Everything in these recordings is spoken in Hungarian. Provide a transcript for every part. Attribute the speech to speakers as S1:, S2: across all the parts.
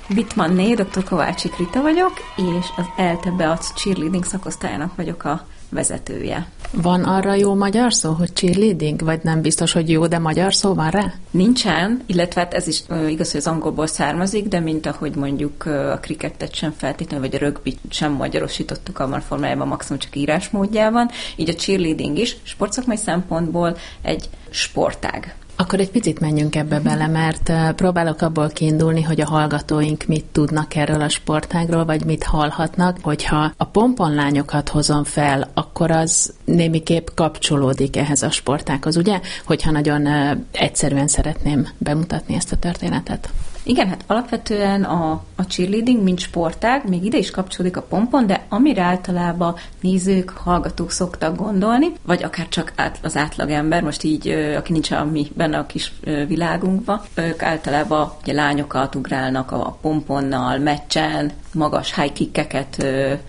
S1: Wittmanné, dr. Kovácsik Rita vagyok, és az ELTE Beac cheerleading szakosztályának vagyok a vezetője.
S2: Van arra jó magyar szó, hogy cheerleading? Vagy nem biztos, hogy jó, de magyar szó van rá?
S1: Nincsen, illetve hát ez is igaz, hogy az angolból származik, de mint ahogy mondjuk a kriketet sem feltétlenül, vagy a rögbit sem magyarosítottuk abban a formájában, maximum csak írásmódjában, így a cheerleading is sportszakmai szempontból egy sportág.
S2: Akkor egy picit menjünk ebbe bele, mert próbálok abból kiindulni, hogy a hallgatóink mit tudnak erről a sportágról, vagy mit hallhatnak. Hogyha a pomponlányokat hozom fel, akkor az némiképp kapcsolódik ehhez a sportághoz, ugye? Hogyha nagyon egyszerűen szeretném bemutatni ezt a történetet.
S1: Igen, hát alapvetően a cheerleading, mint sportág, még ide is kapcsolódik a pompon, de amire általában nézők, hallgatók szoktak gondolni, vagy akár csak az átlagember, most így, aki nincs benne a kis világunkban, ők általában ugye lányokat ugrálnak a pomponnal, meccsen, magas high kickeket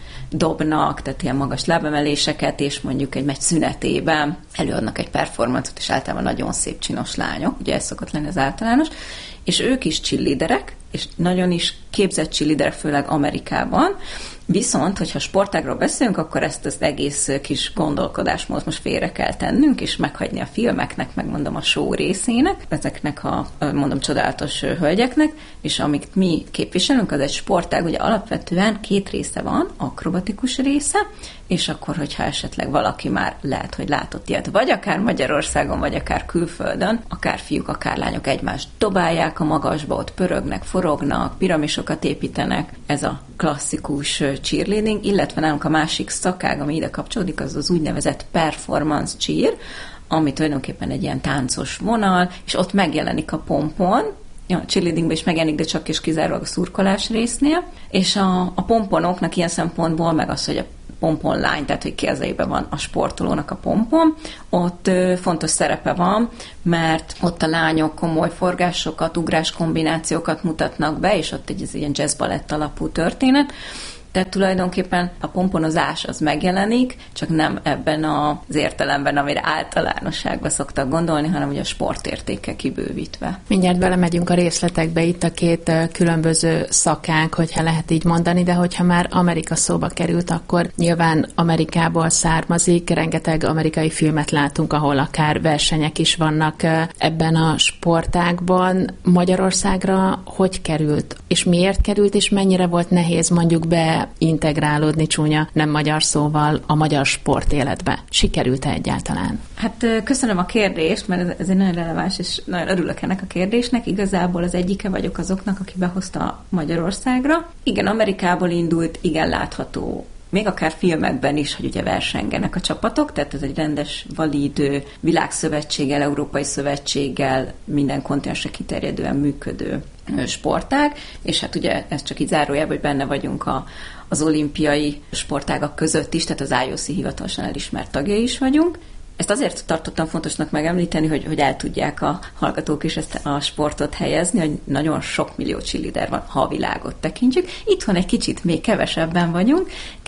S1: dobnak, tehát ilyen magas lábemeléseket, és mondjuk egy meccs szünetében előadnak egy performancot, és általában nagyon szép csinos lányok, ugye ez szokott lenni az általános, és ők is cheerleaderek, és nagyon is képzett cheerleaderek, főleg Amerikában. Viszont, hogyha sportágról beszélünk, akkor ezt az egész kis gondolkodásmódot most félre kell tennünk, és meghagyni a filmeknek, megmondom a show részének, ezeknek a, mondom, csodálatos hölgyeknek, és amit mi képviselünk, az egy sportág, ugye alapvetően két része van, akrobatikus része, és akkor, hogyha esetleg valaki már lehet, hogy látott ilyet, vagy akár Magyarországon, vagy akár külföldön, akár fiúk, akár lányok egymást dobálják a magasba, ott pörögnek, forognak, piramisokat építenek, ez a klasszikus cheerleading, illetve nálunk a másik szakág, ami ide kapcsolódik, az az úgynevezett performance cheer, ami tulajdonképpen egy ilyen táncos vonal, és ott megjelenik a pompon, a cheerleadingben is megjelenik, de csak és kizárólag a szurkolás résznél, és a pomponoknak ilyen szempontból, meg az, hogy a pomponlány, tehát hogy kezeiben van a sportolónak a pompon, ott fontos szerepe van, mert ott a lányok komoly forgásokat, ugrás kombinációkat mutatnak be, és ott egy ilyen jazz-balett alapú történet. Tehát tulajdonképpen a pomponozás az megjelenik, csak nem ebben az értelemben, amire általánosságban szoktak gondolni, hanem ugye a sportértékkel kibővítve.
S2: Mindjárt belemegyünk a részletekbe, itt a két különböző szakánk, hogyha lehet így mondani, de hogyha már Amerika szóba került, akkor nyilván Amerikából származik, rengeteg amerikai filmet látunk, ahol akár versenyek is vannak ebben a sportágban. Magyarországra hogy került? És miért került, és mennyire volt nehéz mondjuk integrálódni csúnya, nem magyar szóval a magyar sportéletbe? Sikerült-e egyáltalán?
S1: Hát köszönöm a kérdést, mert ez egy nagyon releváns, és nagyon örülök ennek a kérdésnek. Igazából az egyike vagyok azoknak, aki behozta Magyarországra. Igen, Amerikából indult, igen látható, még akár filmekben is, hogy ugye versengenek a csapatok, tehát ez egy rendes, valid világszövetséggel, európai szövetséggel, minden kontinensre kiterjedően működő sportág, és hát ugye ez csak így zárójában, hogy benne vagyunk az olimpiai sportágak között is, tehát az IOC hivatalosan elismert tagjai is vagyunk. Ezt azért tartottam fontosnak megemlíteni, hogy el tudják a hallgatók is ezt a sportot helyezni, hogy nagyon sok millió cheerleader van, ha a világot tekintjük. Itthon egy kicsit még kevesebben vagyunk.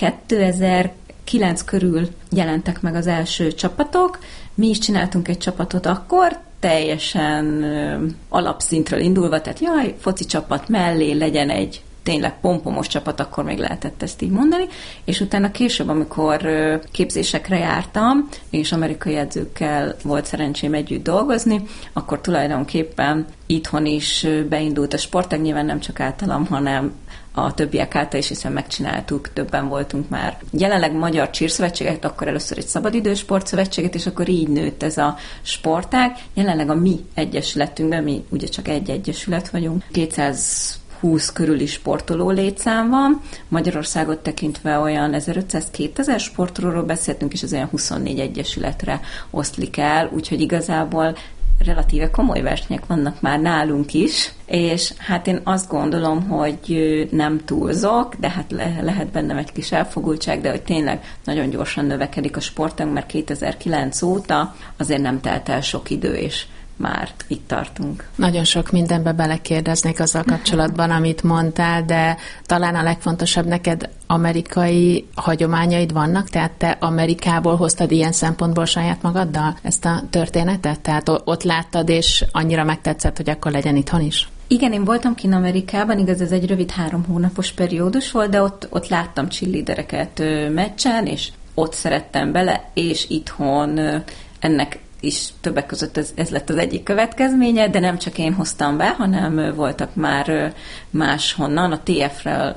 S1: 2009 körül jelentek meg az első csapatok. Mi is csináltunk egy csapatot akkor, teljesen alapszintről indulva, tehát foci csapat mellé legyen egy tényleg pompomos csapat, akkor még lehetett ezt így mondani, és utána később, amikor képzésekre jártam, és amerikai edzőkkel volt szerencsém együtt dolgozni, akkor tulajdonképpen itthon is beindult a sportág, nyilván nem csak általam, hanem a többiek által is, hiszen megcsináltuk, többen voltunk már. Jelenleg Magyar Cheer-szövetséget, akkor először egy szabadidős sportszövetséget, és akkor így nőtt ez a sportág. Jelenleg a mi egyesületünkben, mi ugye csak egy egyesület vagyunk, 220 körüli sportoló létszám van. Magyarországot tekintve olyan 1500-2000 sportolóról beszéltünk, és ez olyan 24 egyesületre oszlik el, úgyhogy igazából relatíve komoly versenyek vannak már nálunk is, és hát én azt gondolom, hogy nem túlzok, de hát lehet bennem egy kis elfogultság, de hogy tényleg nagyon gyorsan növekedik a sportág, mert 2009 óta azért nem telt el sok idő, és már itt tartunk.
S2: Nagyon sok mindenbe belekérdeznék azzal kapcsolatban, amit mondtál, de talán a legfontosabb, neked amerikai hagyományaid vannak? Tehát te Amerikából hoztad ilyen szempontból saját magaddal ezt a történetet? Tehát ott láttad, és annyira megtetszett, hogy akkor legyen itthon is?
S1: Igen, én voltam kint Amerikában, igaz, ez egy rövid 3 hónapos periódus volt, de ott láttam cheerleadereket meccsen, és ott szerettem bele, és itthon ennek is többek között ez lett az egyik következménye, de nem csak én hoztam be, hanem voltak már máshonnan, a TF-rel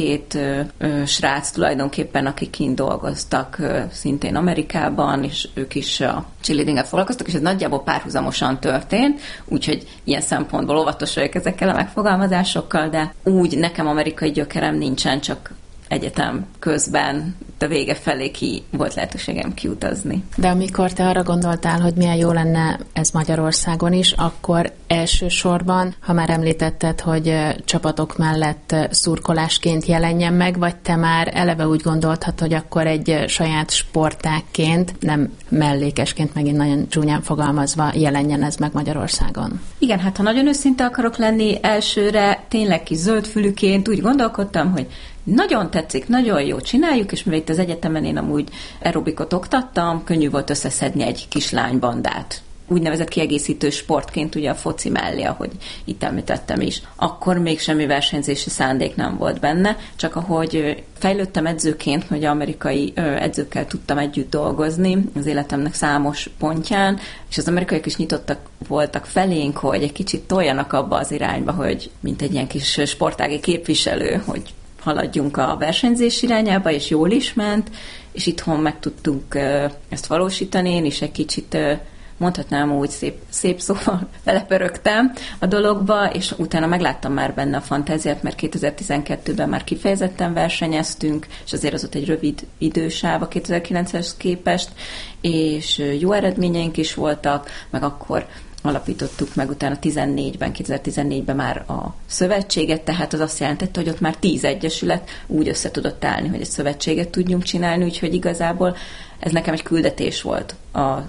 S1: 2 srác tulajdonképpen, akik kint dolgoztak szintén Amerikában, és ők is a cheerleadinggel foglalkoztak, és ez nagyjából párhuzamosan történt, úgyhogy ilyen szempontból óvatos vagyok ezekkel a megfogalmazásokkal, de úgy nekem amerikai gyökerem nincsen, csak egyetem közben a vége felé volt lehetőségem kiutazni.
S2: De amikor te arra gondoltál, hogy milyen jó lenne ez Magyarországon is, akkor elsősorban, ha már említetted, hogy csapatok mellett szurkolásként jelenjen meg, vagy te már eleve úgy gondoltad, hogy akkor egy saját sportágként, nem mellékesként, megint nagyon csúnyán fogalmazva jelenjen ez meg Magyarországon?
S1: Igen, hát ha nagyon őszinte akarok lenni, elsőre tényleg kis zöldfülűként úgy gondolkodtam, hogy nagyon tetszik, nagyon jó csináljuk, és mivel itt az egyetemen én amúgy aerobikot oktattam, könnyű volt összeszedni egy kis lánybandát. Úgynevezett kiegészítő sportként ugye a foci mellé, ahogy itt említettem is. Akkor még semmi versenyzési szándék nem volt benne, csak ahogy fejlődtem edzőként, hogy amerikai edzőkkel tudtam együtt dolgozni az életemnek számos pontján, és az amerikaiak is nyitottak voltak felénk, hogy egy kicsit toljanak abba az irányba, hogy mint egy ilyen kis sportági képviselő, hogy haladjunk a versenyzés irányába, és jól is ment, és itthon meg tudtunk ezt valósítani. Én is egy kicsit, mondhatnám úgy, szép szóval belepörögtem a dologba, és utána megláttam már benne a fantáziát, mert 2012-ben már kifejezetten versenyeztünk, és azért az ott egy rövid idősáv a 2009-hez képest, és jó eredményeink is voltak, meg akkor alapítottuk meg utána 2014-ben már a szövetséget, tehát az azt jelentette, hogy ott már 10 egyesület úgy össze tudott állni, hogy egy szövetséget tudjunk csinálni, úgyhogy igazából ez nekem egy küldetés volt a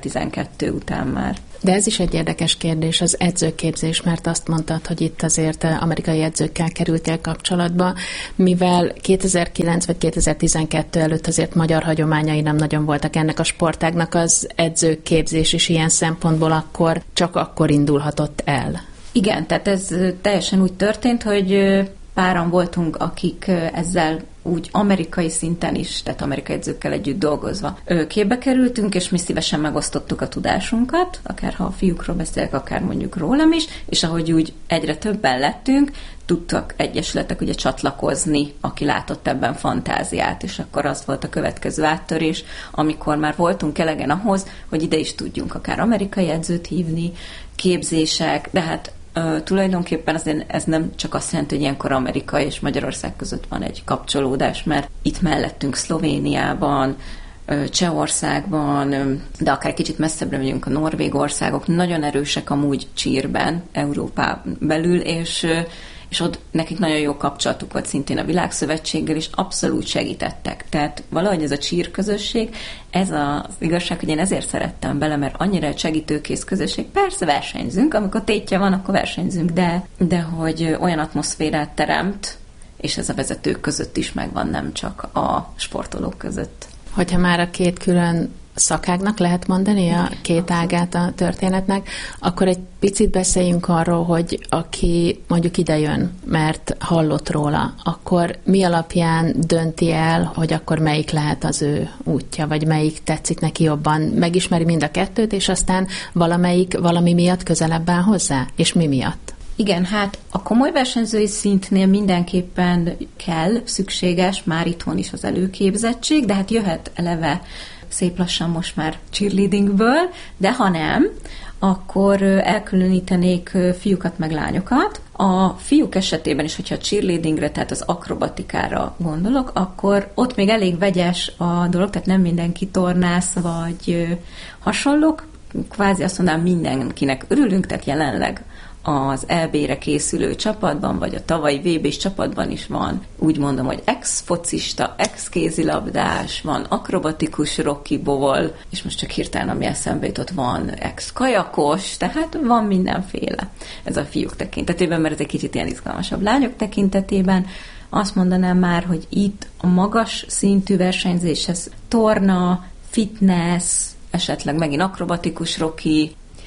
S1: 2012 után már.
S2: De ez is egy érdekes kérdés, az edzőképzés, mert azt mondtad, hogy itt azért amerikai edzőkkel kerültél kapcsolatba, mivel 2009 vagy 2012 előtt azért magyar hagyományai nem nagyon voltak ennek a sportágnak, az edzőképzés is ilyen szempontból csak akkor indulhatott el.
S1: Igen, tehát ez teljesen úgy történt, hogy páran voltunk, akik ezzel úgy amerikai szinten is, tehát amerikai edzőkkel együtt dolgozva képbe kerültünk, és mi szívesen megosztottuk a tudásunkat, akár ha a fiúkról beszélek, akár mondjuk rólam is, és ahogy úgy egyre többen lettünk, tudtak egyesületek ugye csatlakozni, aki látott ebben fantáziát, és akkor az volt a következő áttörés, amikor már voltunk elegen ahhoz, hogy ide is tudjunk akár amerikai edzőt hívni, képzések, de hát tulajdonképpen azért ez nem csak azt jelenti, hogy ilyenkor Amerika és Magyarország között van egy kapcsolódás, mert itt mellettünk Szlovéniában, Csehországban, de akár kicsit messzebbre megyünk a norvég országok, nagyon erősek amúgy cheerben, Európán belül, és ott nekik nagyon jó kapcsolatuk volt szintén a Világszövetséggel, és abszolút segítettek. Tehát valahogy ez a cheer közösség, ez az igazság, hogy én ezért szerettem bele, mert annyira egy segítőkész közösség. Persze versenyzünk, amikor tétje van, akkor versenyzünk, de hogy olyan atmoszférát teremt, és ez a vezetők között is megvan, nem csak a sportolók között.
S2: Hogyha már a két külön szakágnak lehet mondani a két ágát a történetnek, akkor egy picit beszéljünk arról, hogy aki mondjuk idejön, mert hallott róla, akkor mi alapján dönti el, hogy akkor melyik lehet az ő útja, vagy melyik tetszik neki jobban, megismeri mind a kettőt, és aztán valami miatt közelebb áll hozzá, és mi miatt?
S1: Igen, hát a komoly versenyzői szintnél mindenképpen szükséges, már itthon is az előképzettség, de hát jöhet eleve szép lassan most már cheerleadingből, de ha nem, akkor elkülönítenék fiúkat meg lányokat. A fiúk esetében is, hogyha a cheerleadingre, tehát az akrobatikára gondolok, akkor ott még elég vegyes a dolog, tehát nem mindenki tornász vagy hasonlók. Kvázi azt mondanám, mindenkinek örülünk, tehát jelenleg az EB-re készülő csapatban, vagy a tavalyi VB-s csapatban is van, úgy mondom, hogy ex-focista, ex-kézilabdás, van akrobatikus rockiból, és most csak hirtelen, ami eszembe jutott, van ex-kajakos, tehát van mindenféle ez a fiúk tekintetében, mert ez egy kicsit ilyen izgalmasabb. Lányok tekintetében azt mondanám már, hogy itt a magas szintű versenyzéshez torna, fitness, esetleg megint akrobatikus roki,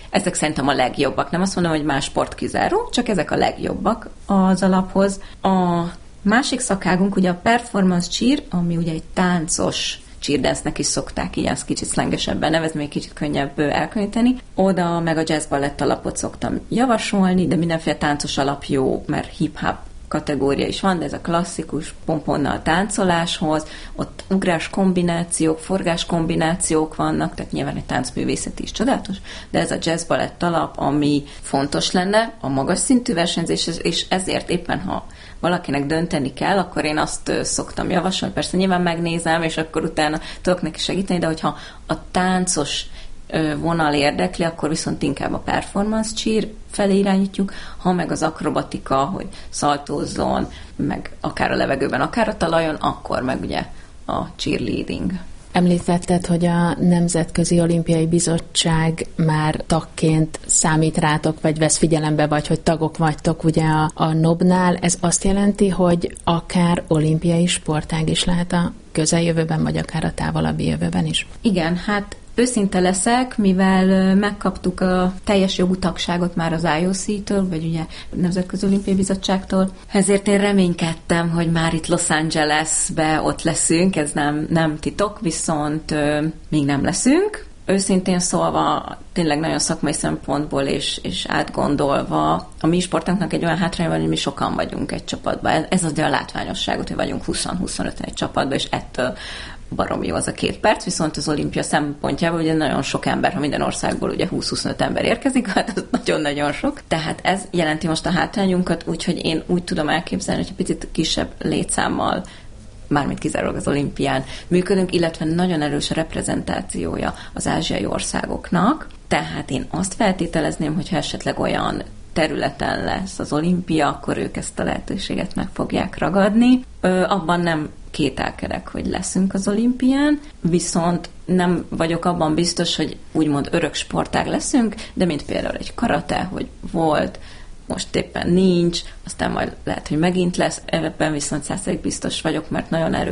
S1: Ezek szerintem a legjobbak. Nem azt mondom, hogy más sport kizáró, csak ezek a legjobbak az alaphoz. A másik szakágunk ugye a performance cheer, ami ugye egy táncos cheerdance-nek is szokták így ezt kicsit szlengesebben nevezni, még kicsit könnyebb elkülöníteni. Oda meg a jazz ballett alapot szoktam javasolni, de mindenféle táncos alap jó, mert hip-hop kategória is van, de ez a klasszikus pomponnal táncoláshoz, ott ugrás kombinációk, forgás kombinációk vannak, tehát nyilván egy táncművészet is csodálatos, de ez a jazz balett alap, ami fontos lenne, a magas szintű versenyzés, és ezért éppen, ha valakinek dönteni kell, akkor én azt szoktam javasolni, persze nyilván megnézem, és akkor utána tudok neki segíteni, de hogyha a táncos vonal érdekli, akkor viszont inkább a performance cheer felé irányítjuk, ha meg az akrobatika, hogy szaltózzon, meg akár a levegőben, akár a talajon, akkor meg ugye a cheerleading.
S2: Említetted, hogy a Nemzetközi Olimpiai Bizottság már tagként számít rátok, vagy vesz figyelembe, vagy hogy tagok vagytok ugye a NOB-nál. Ez azt jelenti, hogy akár olimpiai sportág is lehet a közeljövőben, vagy akár a távolabbi jövőben is?
S1: Igen, hát őszinte leszek, mivel megkaptuk a teljes jogú tagságot már az IOC-től, vagy ugye a Nemzetközi Olimpiai Bizottságtól, ezért én reménykedtem, hogy már itt Los Angelesbe ott leszünk, ez nem titok, viszont még nem leszünk. Őszintén szólva, tényleg nagyon szakmai szempontból és átgondolva, a mi sportunknak egy olyan hátránya van, hogy mi sokan vagyunk egy csapatban. Ez az a látványosságot, hogy vagyunk 20-25 egy csapatban, és ettől baromi jó az a 2 perc, viszont az olimpia szempontjából ugye nagyon sok ember, ha minden országból ugye 20-25 ember érkezik, hát az nagyon-nagyon sok. Tehát ez jelenti most a hátrányunkat, úgyhogy én úgy tudom elképzelni, hogy egy picit kisebb létszámmal, mármint kizárólag az olimpián működünk, illetve nagyon erős a reprezentációja az ázsiai országoknak. Tehát én azt feltételezném, hogyha esetleg olyan területen lesz az olimpia, akkor ők ezt a lehetőséget meg fogják ragadni. Abban nem kételkedek, hogy leszünk az olimpián, viszont nem vagyok abban biztos, hogy úgymond örök sportág leszünk, de mint például egy karate, hogy volt, most éppen nincs, aztán majd lehet, hogy megint lesz, ebben viszont 100% biztos vagyok, mert nagyon erős